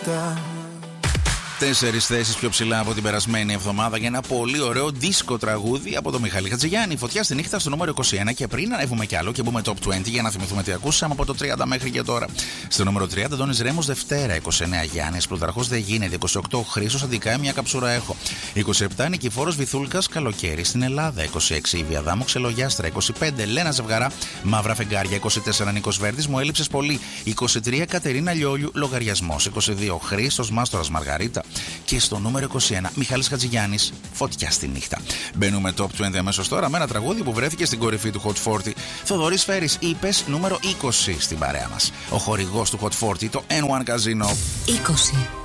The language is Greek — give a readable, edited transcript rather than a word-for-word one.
4 θέσεις πιο ψηλά από την περασμένη εβδομάδα για ένα πολύ ωραίο δίσκο τραγούδι από τον Μιχάλη Χατζηγιάννη. Φωτιά στη νύχτα στο νούμερο 21 και πριν ανέβουμε κι άλλο και μπούμε top 20 για να θυμηθούμε τι ακούσαμε από το 30 μέχρι και τώρα. Στο νούμερο 30 Αντώνης Ρέμος Δευτέρα, 29 Γιάννης Πλουταρχός δεν γίνεται, 28 Χρήστος Αντικά μια καψούρα έχω, 27 Νικηφόρος Βυθούλκας Καλοκαίρι στην Ελλάδα, 26 η Βιαδάμου Ξελογιάστρα, 25 Λένα Ζευγαρά Μαύρα Φεγγάρια, 24 Νίκος Βέρτης Μου έλειψες πολύ, 23 Κατερίνα Λιόλιου Λογαριασμός, 22 Χρήστος Μάστορας Μαργαρίτα. Και στο νούμερο 21, Μιχάλης Χατζηγιάννης, Φωτιά στη νύχτα. Μπαίνουμε top 20 αμέσως τώρα με ένα τραγούδι που βρέθηκε στην κορυφή του Hot 40. Θοδωρής Φέρης, είπες νούμερο 20 στην παρέα μας. Ο χορηγός του Hot 40, το N1 Casino. 20.